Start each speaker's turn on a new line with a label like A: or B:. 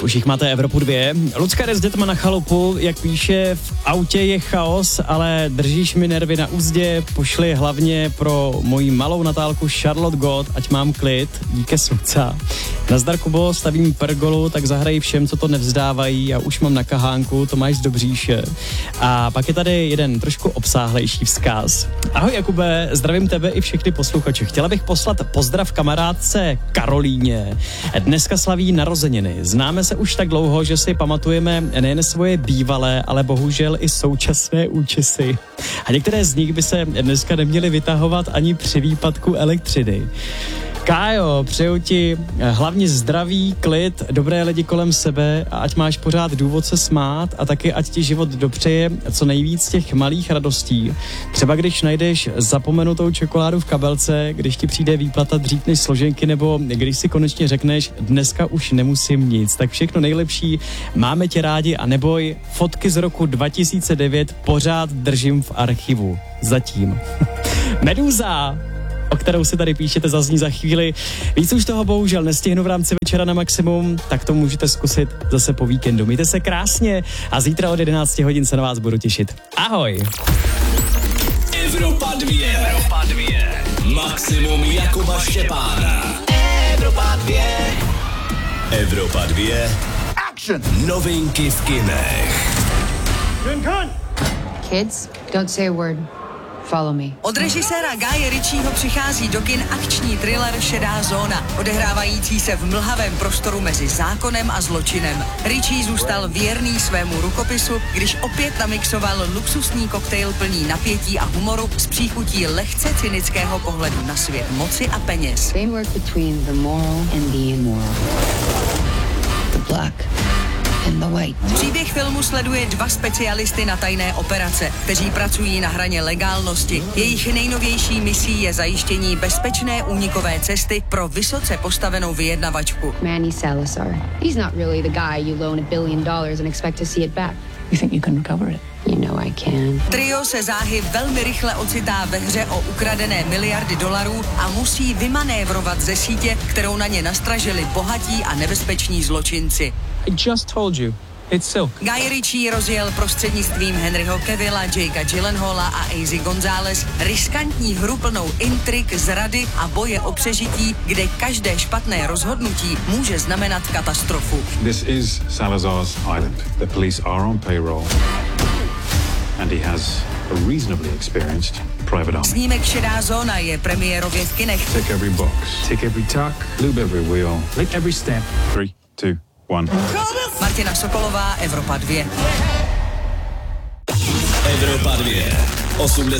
A: Už jich máte Evropu 2. Lucka jde s dětma na chalupu, jak píše, v autě je chaos, ale držíš mi nervy na úzdě, pošli hlavně pro moji malou Natálku Charlotte God, ať mám klid, díky sluca. Nazdar, Kubo, stavím pergolu, tak zahrají všem, co to nevzdávají, a už mám na kahánku, to máš z Dobříše. A pak je tady jeden trošku obsáhlejší vzkaz. Ahoj Jakube, zdravím tebe i všechny posluchače. Chtěla bych poslat pozdrav kamarádce Karolíně. Dneska slaví narozeniny. Známe se už tak dlouho, že si pamatujeme nejen svoje bývalé, ale bohužel i současné účesy. A některé z nich by se dneska neměly vytahovat ani při výpadku elektřiny. Kájo, přeju ti hlavně zdraví, klid, dobré lidi kolem sebe a ať máš pořád důvod se smát a taky ať ti život dopřeje co nejvíc těch malých radostí. Třeba když najdeš zapomenutou čokoládu v kabelce, když ti přijde výplata dřív než složenky, nebo když si konečně řekneš, dneska už nemusím nic. Tak všechno nejlepší, máme tě rádi a neboj, fotky z roku 2009 pořád držím v archivu. Zatím. Meduza, o kterou si tady píšete, zazní za chvíli. Víc už toho bohužel nestihnu v rámci Večera na maximum, tak to můžete zkusit zase po víkendu. Mějte se krásně a zítra od 11 hodin se na vás budu těšit. Ahoj!
B: Evropa 2. Evropa 2. Maximum Jakuba Štěpána. Evropa 2. Evropa 2. Action! Novinky v kinech.
C: Kids, don't say a word. Follow me.
D: Od režiséra Guye Ritchieho přichází do kin akční thriller Šedá zóna, odehrávající se v mlhavém prostoru mezi zákonem a zločinem. Ritchie zůstal věrný svému rukopisu, když opět namixoval luxusní koktejl plný napětí a humoru s příchutí lehce cynického pohledu na svět moci a peněz.
C: Framework between the moral and the immoral. The black and the white.
D: Příběh filmu sleduje dva specialisty na tajné operace, kteří pracují na hraně legálnosti. Jejich nejnovější misí je zajištění bezpečné únikové cesty pro vysoce postavenou vyjednavačku.
C: Manny Salazar. He's not really the guy you loan $1 billion and expect to see it back.
E: You think you can recover it?
C: You know I can.
D: Trio se záhy velmi rychle ocitá ve hře o ukradené miliardy dolarů a musí vymanévrovat ze sítě, kterou na ně nastražili bohatí a nebezpeční zločinci.
E: I just told you. It's silk.
D: Guy Ritchie rozjel prostřednictvím Henryho Cavilla, Jakea Gyllenhaala a Azy González riskantní hru plnou intrik, zrady a boje o přežití, kde každé špatné rozhodnutí může znamenat katastrofu.
F: This is Salazar's island. The police are on payroll. And he has a reasonably experienced private army.
D: Snímek Šedá zóna je premiérově v kinech.
F: Tick every box. Tick every tuck. Lube every wheel. Lick every step. 3, 2, 1.
D: Martina Sokolová, Evropa 2.
B: Evropa 2. 80